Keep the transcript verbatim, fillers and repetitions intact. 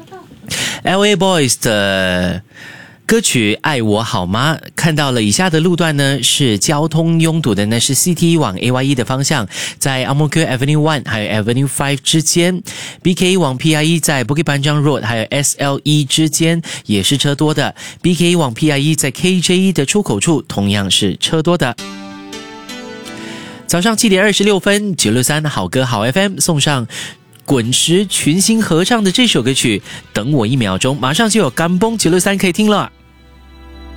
L A Boys 的歌曲《爱我好吗》，看到了以下的路段呢是交通拥堵的呢，是 C T 往 A Y E 的方向，在 Ang Mo Kio Avenue one 还有 Avenue five 之间， B K E 往 P I E 在 Bukit Panjang Road 还有 S L E 之间也是车多的， B K E 往 P I E 在 K J E 的出口处同样是车多的。早上七点二十六分，九六三好歌好 F M 送上滚石群星合唱的这首歌曲《等我一秒钟》，马上就有干崩九六三可以听了。